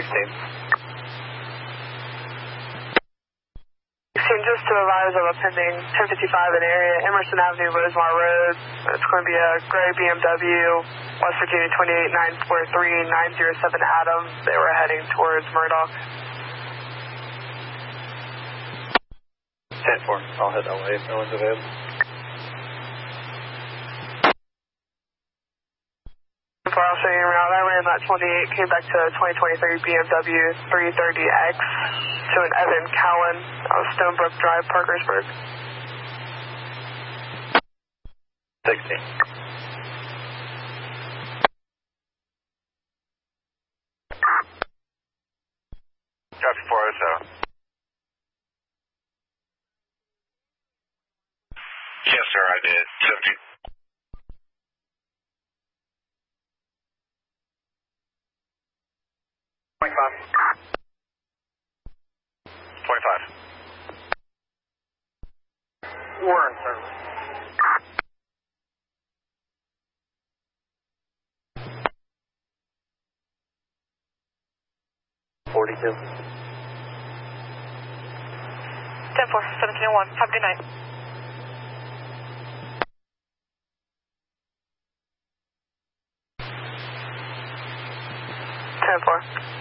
Just to advise of a pending 1055 in area, Emerson Avenue, Rosemar Road. It's going to be a gray BMW, West Virginia 28943 907 Adams. They were heading towards Murdoch. 10-4, I'll head that way if no one's available. I'll show you around. I ran that 28, came back to 2023 BMW 330X to an Evan Cowan on Stonebrook Drive, Parkersburg. 16. Copy 407. Yes, sir, I did. 17. We're in service. $42. 10-4, 1701. Have a good night. 10-4.